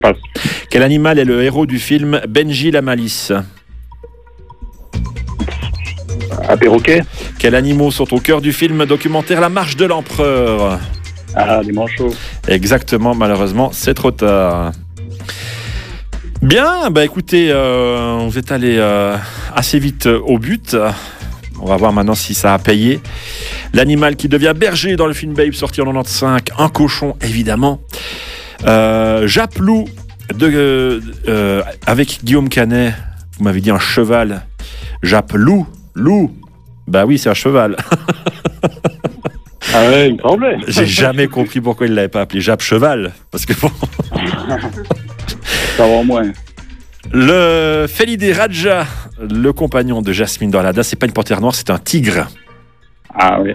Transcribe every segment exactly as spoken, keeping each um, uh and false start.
Passe. Quel animal est le héros du film Benji la Malice? Un perroquet. Quels animaux sont au cœur du film documentaire La Marche de l'Empereur? Ah, des manchots. Exactement, malheureusement, c'est trop tard. Bien, bah écoutez, euh, vous êtes allé euh, assez vite euh, au but. On va voir maintenant si ça a payé. L'animal qui devient berger dans le film Babe, sorti en quatre-vingt-quinze, un cochon, évidemment. Euh, Japlou, de, euh, euh, avec Guillaume Canet, vous m'avez dit un cheval. Japlou, loup, bah oui, c'est un cheval. Ah ouais, il me semblait. J'ai jamais compris pourquoi il l'avait pas appelé Jap Cheval, parce que bon. Ça va au moins. Le Félidé Raja, le compagnon de Jasmine dans Lada, c'est pas une panthère noire, c'est un tigre. Ah oui.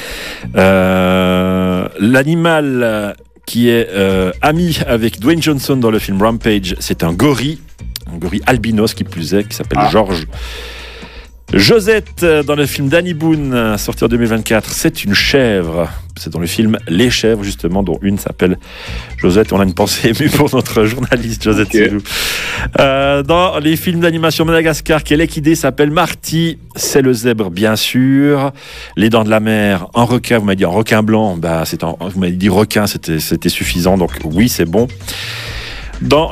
Euh, l'animal qui est euh, ami avec Dwayne Johnson dans le film Rampage, c'est un gorille, un gorille albinos qui plus est, qui s'appelle Ah. Georges. Josette, dans le film Danny Boone, sorti en deux mille vingt-quatre, c'est une chèvre. C'est dans le film Les Chèvres, justement, dont une s'appelle Josette. On a une pensée émue pour notre journaliste Josette Okay. Sélou. Euh, dans les films d'animation Madagascar, quelle équidé s'appelle Marty? C'est le zèbre, bien sûr. Les Dents de la Mer, un requin. Vous m'avez dit un requin blanc. Bah, c'est un, vous m'avez dit requin, c'était, c'était suffisant. Donc oui, c'est bon. Dans